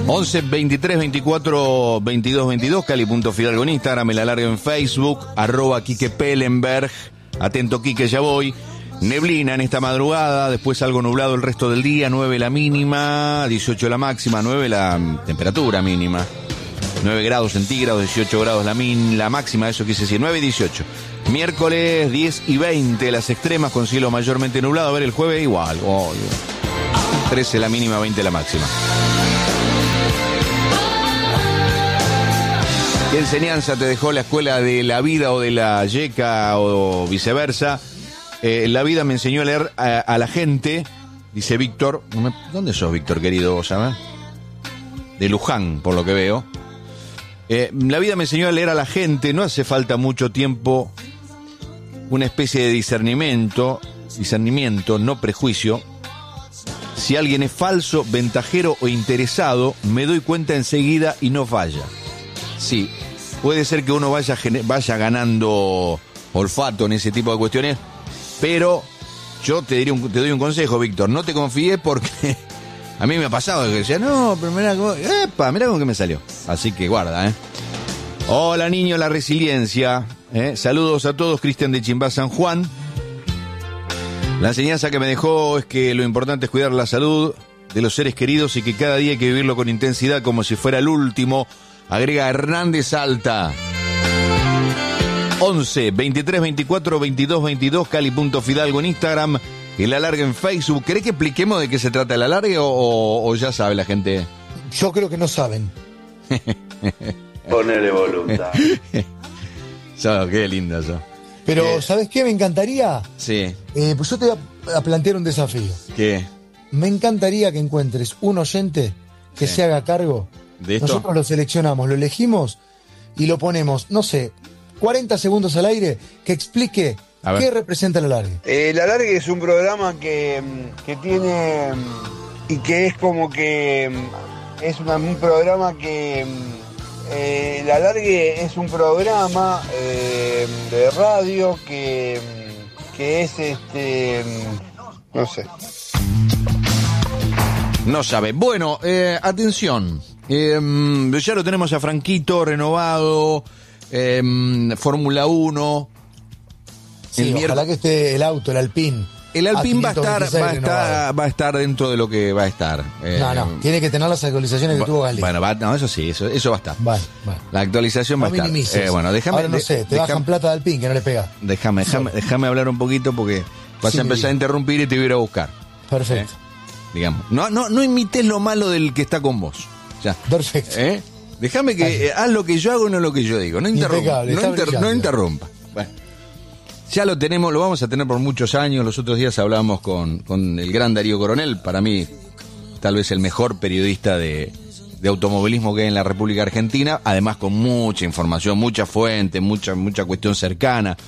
11 23 24 22 22, Cali.Fidalgo en Instagram, el alargue en Facebook, @Quique Pellenberg. Atento, Quique, ya voy. Neblina en esta madrugada, después algo nublado el resto del día, 9 la mínima, 18 la máxima, 9 la temperatura mínima. 9 grados centígrados, 18 grados la máxima, eso quise decir, 9 y 18. Miércoles 10 y 20 las extremas con cielo mayormente nublado. A ver, el jueves igual. 13 la mínima, 20 la máxima. ¿Qué enseñanza te dejó la escuela de la vida o de la yeca o viceversa? La vida me enseñó a leer a la gente, dice Víctor. ¿Dónde sos, Víctor, querido? ¿Vos sabés? De Luján, por lo que veo. La vida me enseñó a leer a la gente, no hace falta mucho tiempo, una especie de discernimiento, no prejuicio. Si alguien es falso, ventajero o interesado, me doy cuenta enseguida y no falla. Sí, puede ser que uno vaya ganando olfato en ese tipo de cuestiones, pero yo te doy un consejo, Víctor, no te confíes porque a mí me ha pasado que decía, no, pero mirá cómo que me salió. Así que guarda, Hola, niño, la resiliencia. Saludos a todos, Cristian de Chimbá, San Juan. La enseñanza que me dejó es que lo importante es cuidar la salud de los seres queridos y que cada día hay que vivirlo con intensidad como si fuera el último. Agrega Hernández Alta. 11 23 24 22 22, Cali.Fidalgo en Instagram, el alargue en Facebook. ¿Querés que expliquemos de qué se trata el alargue o ya sabe la gente? Yo creo que no saben. Ponele voluntad. Qué lindo eso. Pero, ¿sabes qué? Me encantaría. Sí. Pues yo te voy a plantear un desafío. ¿Qué? Me encantaría que encuentres un oyente que se haga cargo. ¿De esto? Nosotros lo seleccionamos, lo elegimos y lo ponemos, no sé, 40 segundos al aire, que explique qué representa el alargue. El alargue es un programa que tiene y que es como que es un programa que el alargue es un programa de radio que es no sé. No sabe. Bueno, atención. Ya lo tenemos a Franquito renovado. Fórmula 1. Sí, ojalá que esté el auto, el Alpine. El Alpine va a estar dentro de lo que va a estar. No, tiene que tener las actualizaciones que tuvo Gasly. Bueno, eso sí, eso va a estar. Vale. La actualización va a estar. Bueno, déjame. Ahora no sé, te bajan plata de Alpine que no le pega. Déjame hablar un poquito porque vas a empezar a interrumpir y te voy a ir a buscar. Perfecto. Digamos. No imites lo malo del que está con vos. Ya. Perfecto. Déjame que haz lo que yo hago, no lo que yo digo. No interrumpa. Bueno. Ya lo tenemos, lo vamos a tener por muchos años. Los otros días hablábamos con el gran Darío Coronel, para mí tal vez el mejor periodista de automovilismo que hay en la República Argentina, además con mucha información, mucha fuente, mucha cuestión cercana.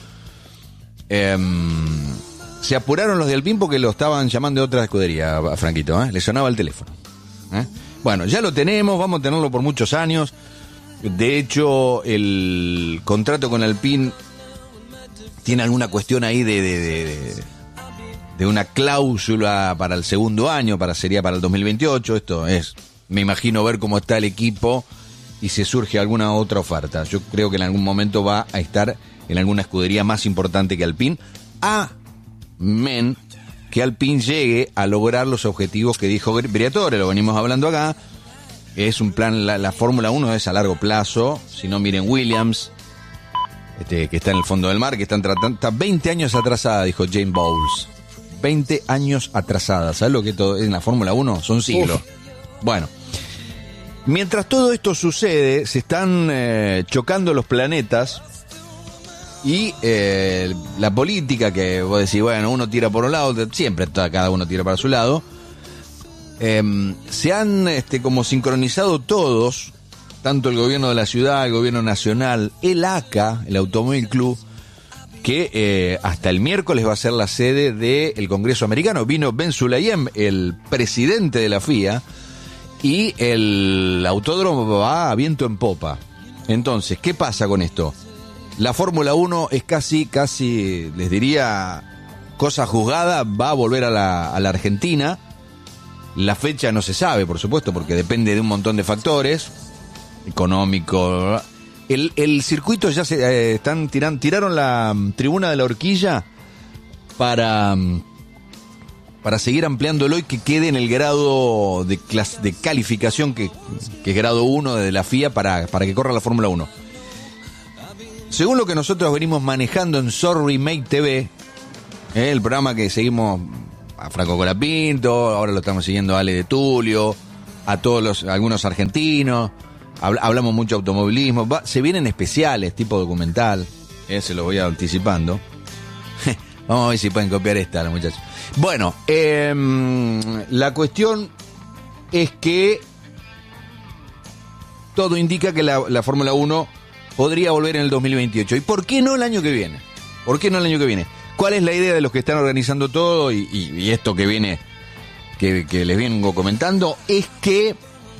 Se apuraron los de Alpine porque lo estaban llamando de otra escudería, Franquito, le sonaba el teléfono. Bueno, ya lo tenemos, vamos a tenerlo por muchos años. De hecho, el contrato con Alpine tiene alguna cuestión ahí de una cláusula para el segundo año, sería para el 2028. Esto es, me imagino, ver cómo está el equipo y si surge alguna otra oferta. Yo creo que en algún momento va a estar en alguna escudería más importante que Alpine. Amén que Alpine llegue a lograr los objetivos que dijo Briatore, lo venimos hablando acá. Es un plan, la Fórmula 1 es a largo plazo. Si no, miren Williams, que está en el fondo del mar, que está 20 años atrasada, dijo Jane Bowles. 20 años atrasada. ¿Sabes lo que todo es en la Fórmula 1? Son siglos. Bueno, mientras todo esto sucede, se están chocando los planetas y la política, que vos decís, bueno, uno tira por un lado, siempre cada uno tira para su lado. Se han como sincronizado todos, tanto el gobierno de la ciudad, el gobierno nacional, el ACA, el Automóvil Club, que hasta el miércoles va a ser la sede del Congreso americano. Vino Ben Sulayem, el presidente de la FIA, y el autódromo va a viento en popa. Entonces, ¿qué pasa con esto? La Fórmula 1 es casi, les diría, cosa juzgada, va a volver a la Argentina. La fecha no se sabe, por supuesto, porque depende de un montón de factores, económico. El circuito ya se tiraron la tribuna de la horquilla para seguir ampliándolo y que quede en el grado de calificación que es grado 1 de la FIA para que corra la Fórmula 1. Según lo que nosotros venimos manejando en Sorry Make TV, el programa que seguimos a Franco Colapinto, ahora lo estamos siguiendo a Ale de Tulio, a algunos argentinos, hablamos mucho de automovilismo, se vienen especiales tipo documental, se lo voy anticipando. Vamos a ver si pueden copiar esta los muchachos. Bueno, la cuestión es que todo indica que la Fórmula 1 podría volver en el 2028. ¿Y por qué no el año que viene? ¿Cuál es la idea de los que están organizando todo y esto que viene, que les vengo comentando? Es que,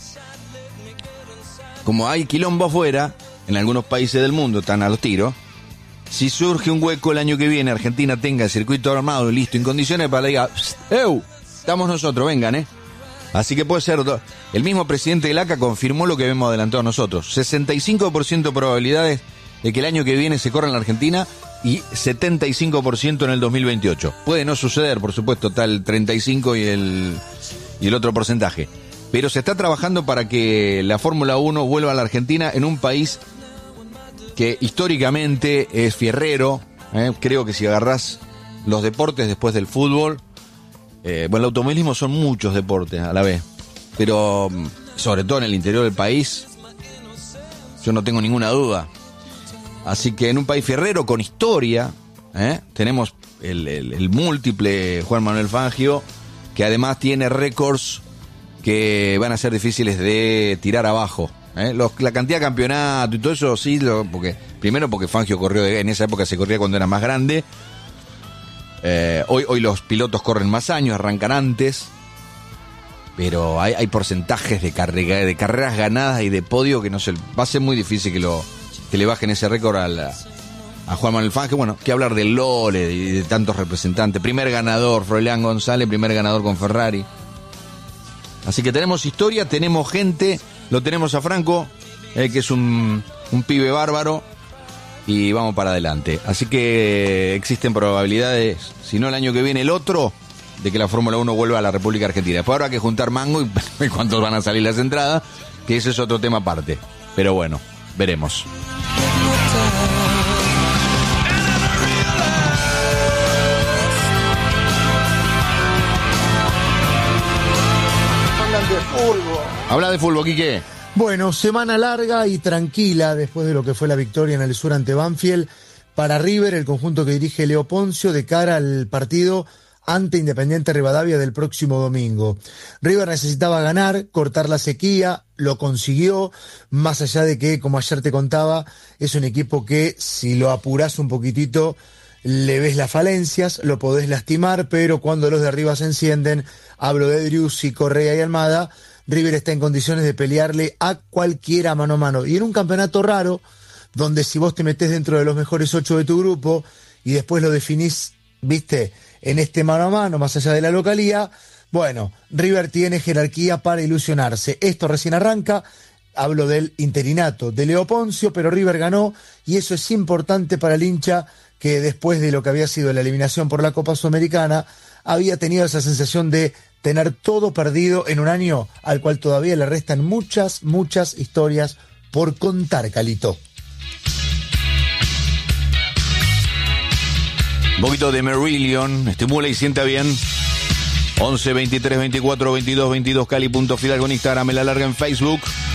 como hay quilombo afuera, en algunos países del mundo están a los tiros, si surge un hueco el año que viene, Argentina tenga el circuito armado listo en condiciones para diga, estamos nosotros, vengan, Así que puede ser, el mismo presidente del ACA confirmó lo que hemos adelantado nosotros, 65% probabilidades de que el año que viene se corra en la Argentina y 75% en el 2028. Puede no suceder, por supuesto, está el 35 y el otro porcentaje, pero se está trabajando para que la Fórmula 1 vuelva a la Argentina en un país que históricamente es fierrero. Creo que si agarrás los deportes después del fútbol, el automovilismo son muchos deportes a la vez, pero sobre todo en el interior del país, yo no tengo ninguna duda. Así que en un país fierrero con historia, tenemos el múltiple Juan Manuel Fangio, que además tiene récords que van a ser difíciles de tirar abajo. La cantidad de campeonatos y todo eso, sí, primero porque Fangio corrió, en esa época se corría cuando era más grande. Hoy los pilotos corren más años, arrancan antes, pero hay porcentajes de carreras ganadas y de podio que va a ser muy difícil que le bajen ese récord a Juan Manuel Fangio. Bueno, que hablar del Lole y de tantos representantes. Primer ganador, Froilán González, primer ganador con Ferrari. Así que tenemos historia, tenemos gente, lo tenemos a Franco, que es un pibe bárbaro, y vamos para adelante. Así que existen probabilidades, si no el año que viene el otro, de que la Fórmula 1 vuelva a la República Argentina. Después habrá que juntar mango y cuántos van a salir las entradas, que ese es otro tema aparte. Pero bueno, veremos. Habla de fútbol, Quique. Bueno, semana larga y tranquila después de lo que fue la victoria en el sur ante Banfield. Para River, el conjunto que dirige Leo Poncio, de cara al partido ante Independiente Rivadavia del próximo domingo. River necesitaba ganar, cortar la sequía, lo consiguió, más allá de que, como ayer te contaba, es un equipo que si lo apurás un poquitito, le ves las falencias, lo podés lastimar, pero cuando los de arriba se encienden, hablo de Driussi, Correa y Almada, River está en condiciones de pelearle a cualquiera mano a mano. Y en un campeonato raro, donde si vos te metés dentro de los mejores 8 de tu grupo y después lo definís, viste, en este mano a mano, más allá de la localía, bueno, River tiene jerarquía para ilusionarse. Esto recién arranca, hablo del interinato de Leo Poncio, pero River ganó y eso es importante para el hincha que después de lo que había sido la eliminación por la Copa Sudamericana, había tenido esa sensación de tener todo perdido en un año al cual todavía le restan muchas historias por contar, Calito. Un poquito de Merillion, estimula y sienta bien. 11 23 24 22 22 Cali.Fidalgo en Instagram, en La Larga en Facebook.